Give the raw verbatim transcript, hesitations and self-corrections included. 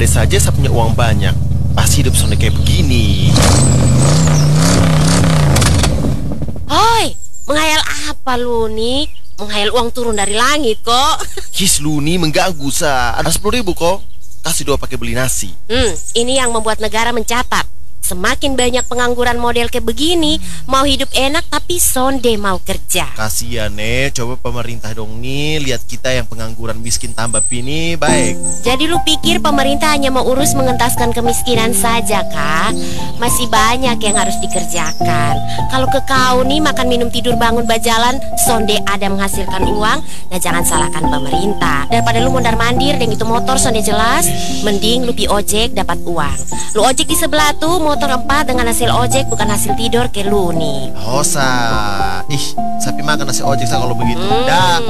Andai saja saya punya uang banyak, pasti hidup sonde kayak begini. Hoi, menghayal apa lu nih? Menghayal uang turun dari langit kok. His Luni mengganggu sa. Ada sepuluh ribu kok. Kasih dua pakai beli nasi. Hmm, ini yang membuat negara mencatat. Semakin banyak pengangguran model kayak begini, mau hidup enak tapi sonde mau kerja. Kasian nih, coba pemerintah dong nih, lihat kita yang pengangguran miskin tambah pini baik. Jadi lu pikir pemerintah hanya mau urus mengentaskan kemiskinan saja, Kak? Masih banyak yang harus dikerjakan. Kalau ke kau nih makan minum tidur bangun bajalan, sonde ada menghasilkan uang, nah jangan salahkan pemerintah. Daripada lu mondar-mandir dan itu motor sonde jelas, mending lu pi ojek dapat uang. Lu ojek di sebelah tuh motor empat dengan hasil ojek bukan hasil tidur ke lu nih. Hosa, ih, sapi makan nasi ojek sa kalau begitu. Hmm. Dah.